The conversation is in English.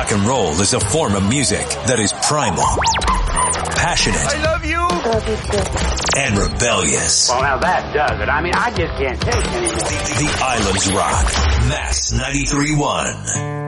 Rock and roll is a form of music that is primal, passionate, I love you, and rebellious. Well, now that does it. I mean, I just can't take anymore. The Islands Rock. Mass 93.1.